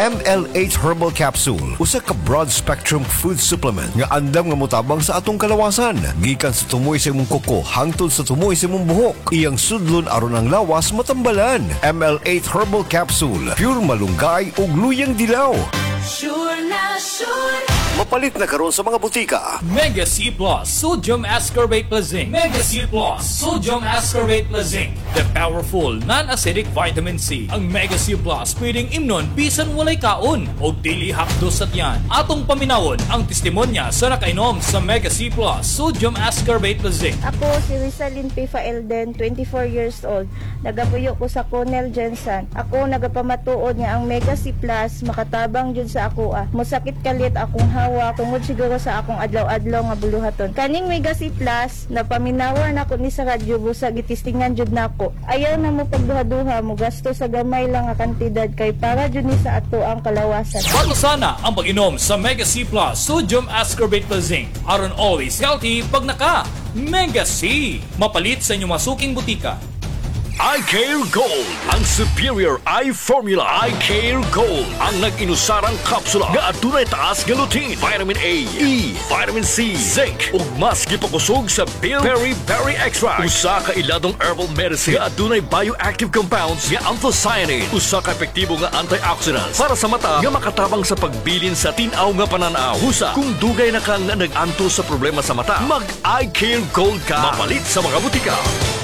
ML8 Herbal Capsule usa ka broad spectrum food supplement nga andam nga motabang sa atong kalawasan. Gikan sa tumoy sa imong kuko hangtod sa tumoy sa imong buhok. Iyang sudlon aron ang lawas matambalan. ML8 Herbal Capsule, pure malunggay ug luyang dilaw. Sure na sure. Mapalit na karon sa mga butika. Mega C Plus Sodium Ascorbate Plus Zinc. Mega C Plus Sodium Ascorbate Plus Zinc. The powerful non-acidic vitamin C. Ang Mega C Plus pwedeng imnon bisan walay kaon o dili hapdos sa tiyan. Atong paminawon ang testimonya sa nakainom sa Mega C Plus Sodium Ascorbate Plus Zinc. Ako si Rizalyn Pifa Elden, 24 years old. Nagapuyo ko sa Cornell Jensen. Ako nagapamatuod nga ang Mega C Plus makatabang jud sa ako. Mosakit kalit akong hawa tungod siguro sa akong adlaw-adlaw nga buluhaton. Kaning Mega C Plus napaminawar nako ni sa radyo busa gitistingan jud nako. Ayaw na mo pagduha-duha mo gasto sa gamay lang nga kantidad kay para jud ni sa ato ang kalawasan. Bago sana ang pag-inom sa Mega C Plus Sodium Ascorbate Plus Zinc. Aron always healthy pag naka Mega C. Mapalit sa inyong masuking butika. iCare Gold, ang superior eye formula. iCare Gold, ang nag-inusarang kapsula nga adunay taas nga lutein, vitamin A, E, vitamin C, zinc ug mas gipakusog sa bilberry berry extract. Usa ka iladong herbal medicine nga adunay bioactive compounds nga anthocyanin. Usa ka epektibo nga antioxidants para sa mata nga makatabang sa pagbilin sa tin-aw nga pananaw. Husa kung dugay na kang nag-anto sa problema sa mata, mag iCare Gold ka. Mapalit sa mga butika.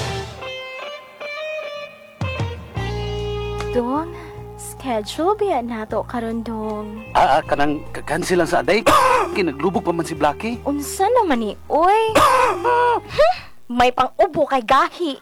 Dong, schedule ba nato karon dong? Kanang cancel lang sa aday. Kinaglubog pa man si Blackie. Unsa naman ni, oy? May pang-ubo kay gahi.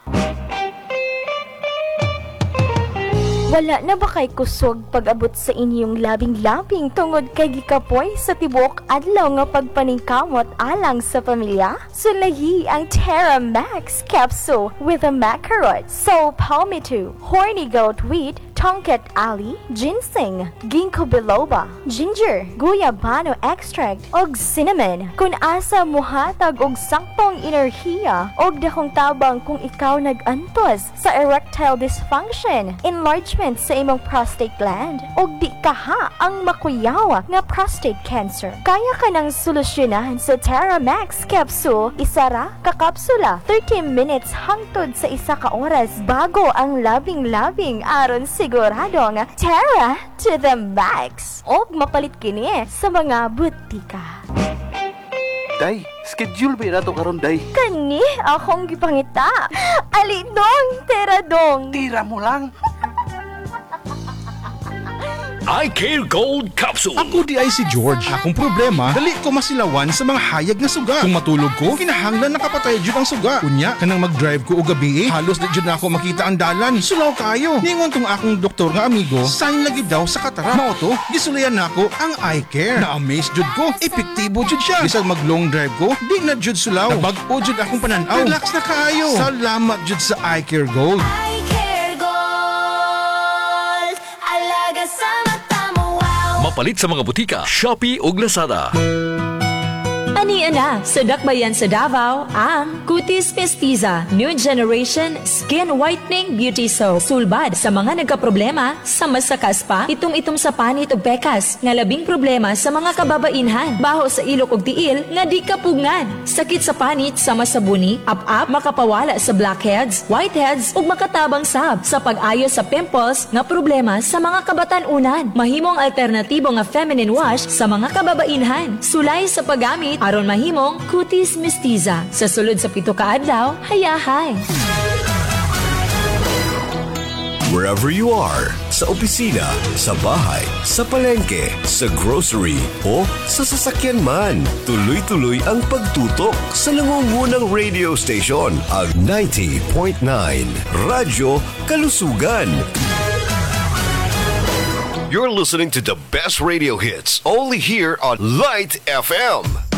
Wala na ba kay kusog pag-abot sa inyong labing-labing tungod kay gikapoy sa tibuok adlaw nga pagpaningkamot alang sa pamilya? Sulahi ang Terra Max Capsule with a macarot, so palmito, horny goat wheat, Tonkat Ali, ginseng, ginkgo biloba, ginger, guyabano extract, og cinnamon. Kung asa muhatag og saktong enerhiya og dakong tabang kung ikaw nag-antos sa erectile dysfunction, enlargement sa imong prostate gland, og di kaha ang makuyaw nga prostate cancer. Kaya ka nang solusyonahan sa Terra Max Capsule, isara ka kapsula, 30 minutes hangtod sa 1 ka oras bago ang labing-labing aron siguradong Terra to the max. Og mapalit kini sa mga butika. Day, schedule ba nato karon day? Kani akong gipangita. Ali dong, Terra dong. Tira mo lang. iCare Gold Capsule. Ako di ay si George. Akong problema, dali ko masilawan sa mga hayag na suga. Kung matulog ko, kinahanglan nakapatay jud ang suga. Kunya, kanang mag-drive ko o gabi, halos di jud na ako makita ang dalan. Sulaw kayo. Ningon tong akong doktor nga amigo, sign lagi daw sa katara. Mao to, gisulayan nako ang iCare. Na-amaze jud ko, epektibo jud siya. Bisag mag-long drive ko, di na jud sulaw. Nabag-o jud akong pananaw. Relax na kayo. Salamat jud sa iCare Gold. iCare Gold. Alaga sa mata mo, wow. Mapalit sa mga butika, Shopee ug Lazada. Ani-ana sa dakbayan sa Davao ang Cutis Mestiza New Generation Skin Whitening Beauty Soap. Sulbad sa mga nagkaproblema sa masakas pa, itom-itom sa panit ug pekas, nga labing problema sa mga kababainhan, baho sa ilok ug tiil nga di kapugngan, sakit sa panit sama sa buni, up-up, makapawala sa blackheads, whiteheads ug makatabang sab sa pag-ayo sa pimples nga problema sa mga kabatan-unan. Mahimong alternatibo nga feminine wash sa mga kababainhan. Sulay sa paggamit aron mahimong Cutis Mestiza. Sa sulod sa 7 ka adlaw, hayahay. Wherever you are, sa opisina, sa bahay, sa palengke, sa grocery, o sa sasakyan man, tuloy-tuloy ang pagtutok sa nangungunang radio station, ang 90.9 Radyo Kalusugan. You're listening to the best radio hits only here on Light FM.